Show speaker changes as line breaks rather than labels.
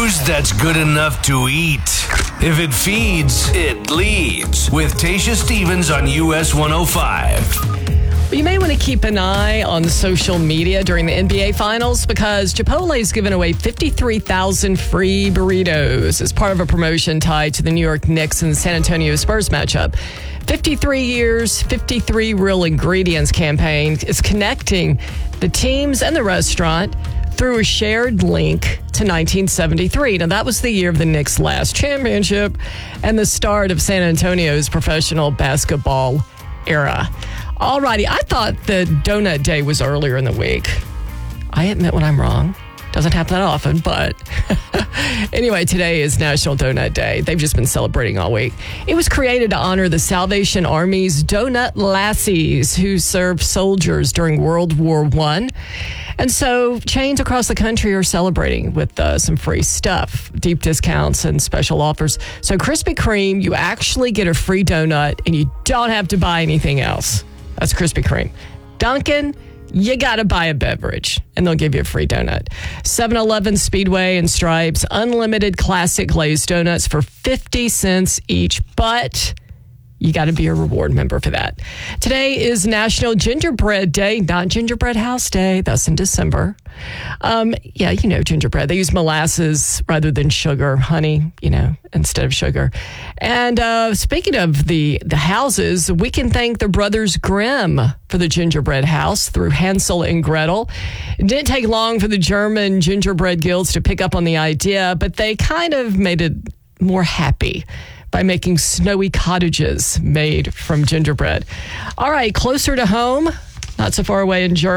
News that's good enough to eat. If it feeds, it leads. With Tasha Stevens on US 105.
You may want to keep an eye on social media during the NBA Finals because Chipotle is giving away 53,000 free burritos as part of a promotion tied to the New York Knicks and San Antonio Spurs matchup. 53 years, 53 real ingredients campaign is connecting the teams and the restaurant through a shared link to 1973. Now, that was the year of the Knicks' last championship and the start of San Antonio's professional basketball era. All righty, I thought the Donut Day was earlier in the week. I admit when I'm wrong. Doesn't happen that often, but anyway, today is National Donut Day. They've just been celebrating all week. It was created to honor the Salvation Army's Donut Lassies who served soldiers during World War I. And so chains across the country are celebrating with some free stuff, deep discounts and special offers. So Krispy Kreme, you actually get a free donut and you don't have to buy anything else. That's Krispy Kreme. Dunkin', you got to buy a beverage, and they'll give you a free donut. 7-Eleven, Speedway, and Stripes, unlimited classic glazed donuts for 50 cents each, but you got to be a reward member for that. Today is National Gingerbread Day, not Gingerbread House Day. That's in December. Yeah, you know gingerbread. They use molasses rather than sugar, honey, instead of sugar. And speaking of the houses, we can thank the Brothers Grimm for the gingerbread house through Hansel and Gretel. It didn't take long for the German gingerbread guilds to pick up on the idea, but they kind of made it more happy by making snowy cottages made from gingerbread. All right, closer to home, not so far away in Germany.